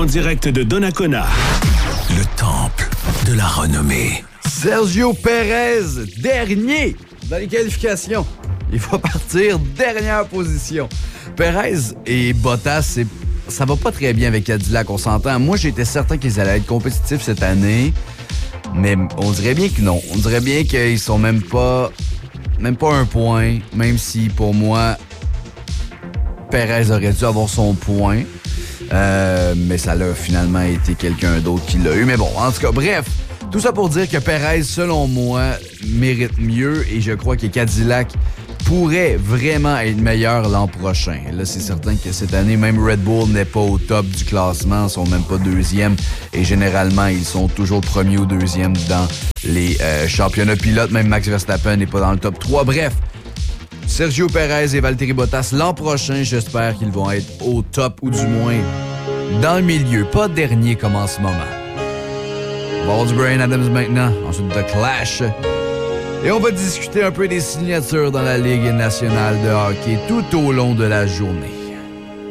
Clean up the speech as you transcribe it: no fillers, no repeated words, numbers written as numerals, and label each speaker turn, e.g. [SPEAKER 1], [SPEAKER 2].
[SPEAKER 1] En direct de Donnacona.
[SPEAKER 2] Le temple de la renommée.
[SPEAKER 3] Sergio Pérez, dernier dans les qualifications. Il va partir dernière position. Pérez et Bottas, ça va pas très bien avec Cadillac, on s'entend. Moi, j'étais certain qu'ils allaient être compétitifs cette année, mais on dirait bien que non. On dirait bien qu'ils sont même pas un point, même si, pour moi, Pérez aurait dû avoir son point. Mais ça a finalement été quelqu'un d'autre qui l'a eu. Mais bon, en tout cas, bref, tout ça pour dire que Pérez, selon moi, mérite mieux et je crois que Cadillac pourrait vraiment être meilleur l'an prochain. Là, c'est certain que cette année, même Red Bull n'est pas au top du classement, ils sont même pas deuxième et généralement, ils sont toujours premier ou deuxième dans les championnats pilotes. Même Max Verstappen n'est pas dans le top 3. Bref, Sergio Pérez et Valtteri Bottas, l'an prochain, j'espère qu'ils vont être au top ou du moins dans le milieu, pas dernier comme en ce moment. On va avoir du Bryan Adams maintenant, ensuite de Clash. Et on va discuter un peu des signatures dans la Ligue nationale de hockey tout au long de la journée.